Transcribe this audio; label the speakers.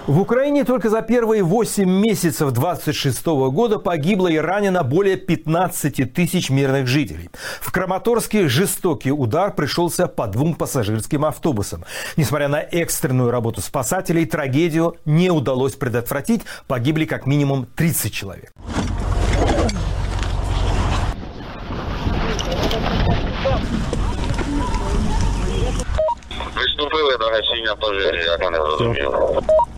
Speaker 1: В Украине только за первые 8 месяцев 2026 года погибло и ранено более 15 тысяч мирных жителей. В Краматорске жестокий удар пришелся по 2 пассажирским автобусам. Несмотря на экстренную работу спасателей, трагедию не удалось предотвратить. Погибли как минимум 30 человек.
Speaker 2: Приступили до гасіння пожежі, як вони розуміли.